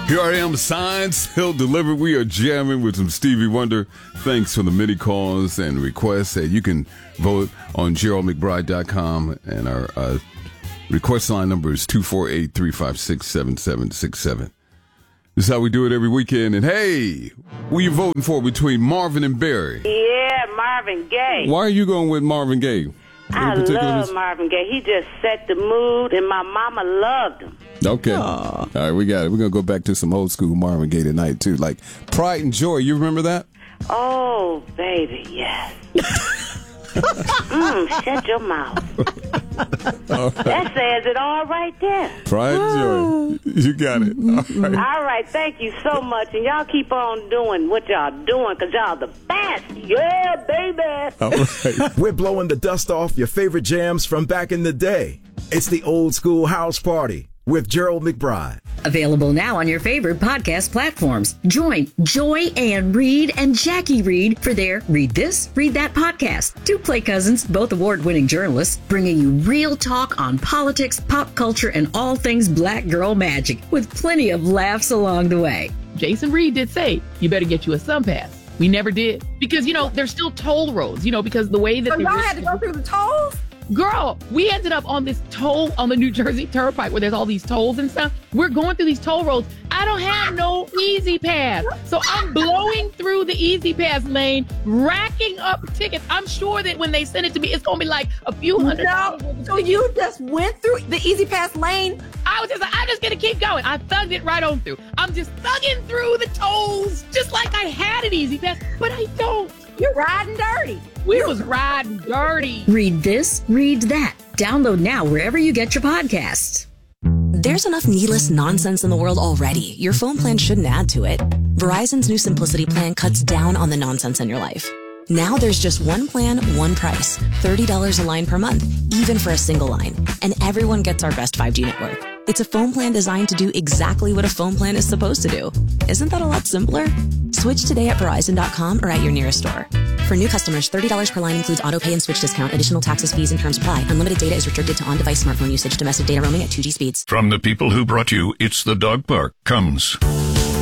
Here I am, Science Hill delivered. We are jamming with some Stevie Wonder. Thanks for the many calls and requests. You can vote on GeraldMcBride.com, and our request line number is 248-356-7767. This is how we do it every weekend. And hey, who you voting for between Marvin and Barry? Yeah, Marvin Gaye. Why are you going with Marvin Gaye? I love Marvin Gaye. He just set the mood, and my mama loved him. Okay. All right, we got it. We're going to go back to some old school Marvin Gaye tonight, too. Like Pride and Joy. You remember that? Oh, baby, yes. Shut your mouth. That says it all right there. Pride and Joy. You got it. All right, thank you so much. And y'all keep on doing what y'all doing, because y'all the best. Yeah, baby. All right. We're blowing the dust off your favorite jams from back in the day. It's the Old School House Party with Gerald McBride. Available now on your favorite podcast platforms. Join Joy Ann Reid and Jackie Reid for their Read This, Read That podcast. Two play cousins, both award-winning journalists, bringing you real talk on politics, pop culture, and all things black girl magic, with plenty of laughs along the way. Jason Reed did say, you better get you a SunPass. We never did. Because, there's still toll roads, because the way that... So y'all had to go through the tolls? Girl, we ended up on this toll on the New Jersey Turnpike where there's all these tolls and stuff. We're going through these toll roads. I don't have no Easy Pass. So I'm blowing through the Easy Pass lane, racking up tickets. I'm sure that when they send it to me, it's going to be like a few $100. So you just went through the Easy Pass lane? I was just like, I'm just going to keep going. I thugged it right on through. I'm just thugging through the tolls just like I had an Easy Pass, but I don't. You're riding dirty. We was riding dirty. Read This, Read That. Download now wherever you get your podcasts. There's enough needless nonsense in the world already. Your phone plan shouldn't add to it. Verizon's new Simplicity plan cuts down on the nonsense in your life. Now there's just one plan, one price. $30 a line per month, even for a single line. And everyone gets our best 5G network. It's a phone plan designed to do exactly what a phone plan is supposed to do. Isn't that a lot simpler? Switch today at Verizon.com or at your nearest store. For new customers, $30 per line includes auto pay and switch discount. Additional taxes, fees, and terms apply. Unlimited data is restricted to on-device smartphone usage. Domestic data roaming at 2G speeds. From the people who brought you It's the Dog Park comes